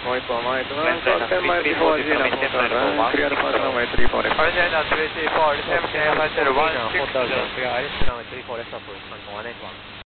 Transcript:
Maipo, cross 10 miles before Gina, clear for runway 34 left. Agenda 334, descend KFI 01, 6. Clear runway 34 left approach, 181.